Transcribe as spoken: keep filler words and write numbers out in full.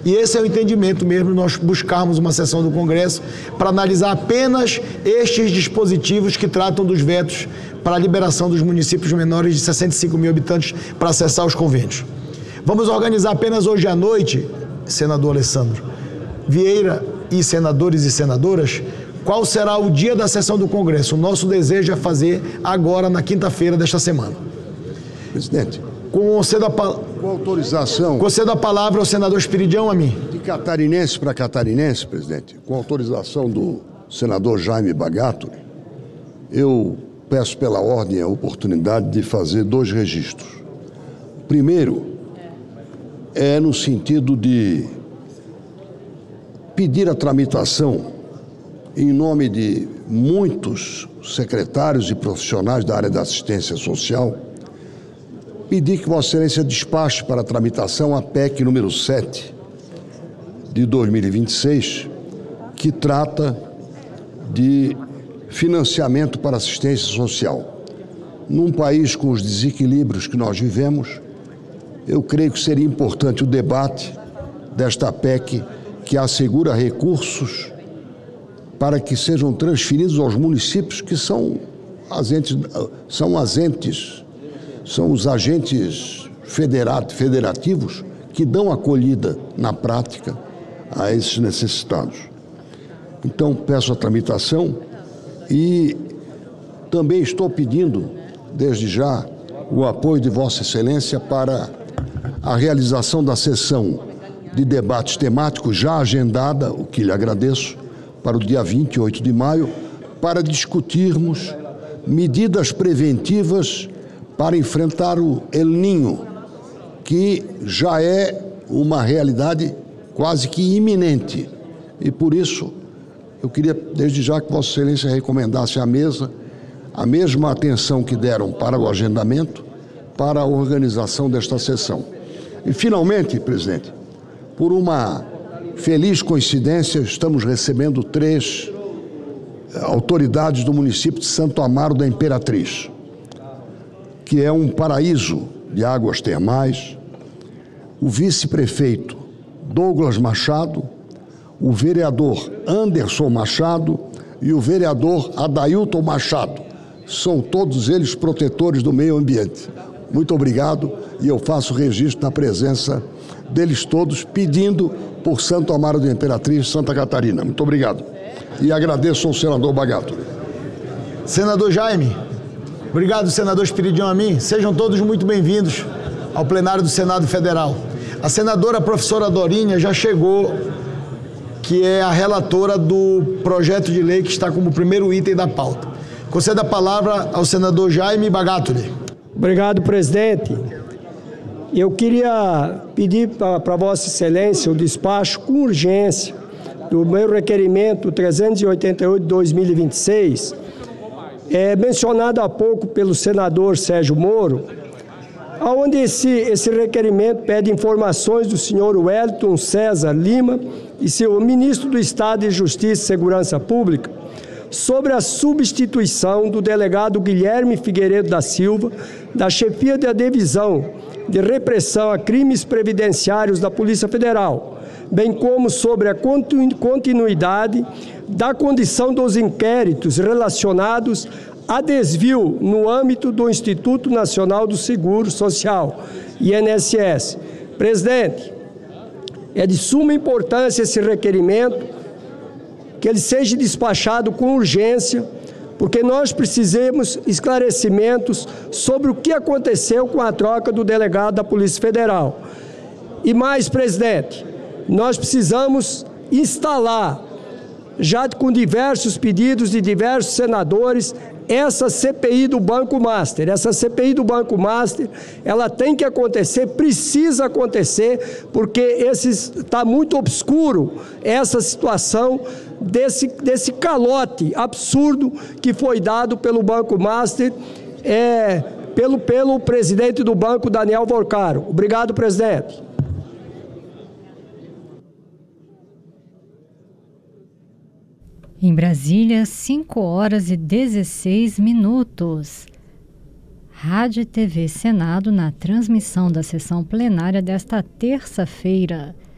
E esse é o entendimento mesmo, nós buscarmos uma sessão do Congresso para analisar apenas estes dispositivos que tratam dos vetos para a liberação dos municípios menores de sessenta e cinco mil habitantes para acessar os convênios. Vamos organizar apenas hoje à noite, senador Alessandro Vieira e senadores e senadoras, qual será o dia da sessão do Congresso. O nosso desejo é fazer agora, na quinta-feira desta semana. Presidente, Concedo a, pa... com autorização... Concedo a palavra ao senador Espiridião, a mim. De catarinense para catarinense, presidente, com autorização do senador Jaime Bagato, eu peço pela ordem a oportunidade de fazer dois registros. Primeiro, é no sentido de pedir a tramitação em nome de muitos secretários e profissionais da área da assistência social, pedir que Vossa Excelência despache para a tramitação a P E C número sete de dois mil e vinte e seis, que trata de financiamento para assistência social. Num país com os desequilíbrios que nós vivemos, eu creio que seria importante o debate desta P E C que assegura recursos para que sejam transferidos aos municípios que são agentes, são agentes, são os agentes federativos que dão acolhida na prática a esses necessitados. Então, peço a tramitação e também estou pedindo, desde já, o apoio de Vossa Excelência para a realização da sessão de debates temáticos já agendada, o que lhe agradeço, para o dia vinte e oito de maio, para discutirmos medidas preventivas para enfrentar o El Niño, que já é uma realidade quase que iminente. E por isso, eu queria, desde já, que Vossa Excelência recomendasse à mesa a mesma atenção que deram para o agendamento, para a organização desta sessão. E, finalmente, presidente, por uma feliz coincidência, estamos recebendo três autoridades do município de Santo Amaro da Imperatriz, que é um paraíso de águas termais, o vice-prefeito Douglas Machado, o vereador Anderson Machado e o vereador Adailton Machado. São todos eles protetores do meio ambiente. Muito obrigado e eu faço registro na presença deles todos, pedindo por Santo Amaro da Imperatriz, Santa Catarina. Muito obrigado. E agradeço ao senador Bagato. Senador Jaime, obrigado, senador Espiridião a mim. Sejam todos muito bem-vindos ao plenário do Senado Federal. A senadora professora Dorinha já chegou, que é a relatora do projeto de lei que está como primeiro item da pauta. Concedo a palavra ao senador Jaime Bagato. Obrigado, presidente. Eu queria pedir para Vossa Excelência o despacho com urgência do meu requerimento trezentos e oitenta e oito de dois mil e vinte e seis, é, mencionado há pouco pelo senador Sérgio Moro, onde esse, esse requerimento pede informações do senhor Wellington César Lima e seu ministro do Estado de Justiça e Segurança Pública sobre a substituição do delegado Guilherme Figueiredo da Silva da chefia da Divisão de Repressão a Crimes Previdenciários da Polícia Federal, bem como sobre a continuidade da condição dos inquéritos relacionados a desvio no âmbito do Instituto Nacional do Seguro Social, I N S S. Presidente, é de suma importância esse requerimento, que ele seja despachado com urgência, porque nós precisamos esclarecimentos sobre o que aconteceu com a troca do delegado da Polícia Federal. E mais, presidente, nós precisamos instalar, já com diversos pedidos de diversos senadores, essa C P I do Banco Master. Essa C P I do Banco Master, ela tem que acontecer, precisa acontecer, porque está muito obscuro essa situação desse, desse calote absurdo que foi dado pelo Banco Master, é, pelo, pelo presidente do banco, Daniel Volcaro. Obrigado, presidente. Em Brasília, cinco horas e dezesseis minutos. Rádio e T V Senado na transmissão da sessão plenária desta terça-feira.